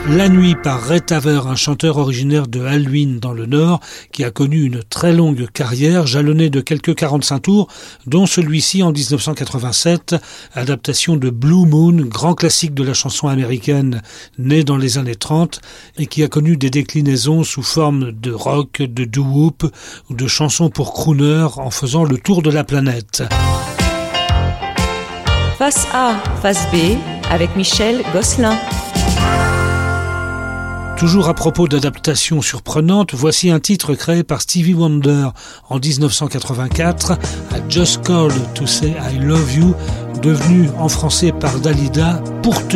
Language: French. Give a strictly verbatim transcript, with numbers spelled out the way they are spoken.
La Nuit par Ray Taver, un chanteur originaire de Alluin dans le Nord qui a connu une très longue carrière jalonnée de quelques quarante-cinq tours, dont celui-ci en dix-neuf cent quatre-vingt-sept, adaptation de Blue Moon, grand classique de la chanson américaine né dans les années trente et qui a connu des déclinaisons sous forme de rock, de doo-wop ou de chansons pour crooner en faisant le tour de la planète. Face A, face B, avec Michel Gosselin. Toujours à propos d'adaptations surprenantes, voici un titre créé par Stevie Wonder en dix-neuf cent quatre-vingt-quatre, I Just Called to Say I Love You, devenu en français par Dalida Pour te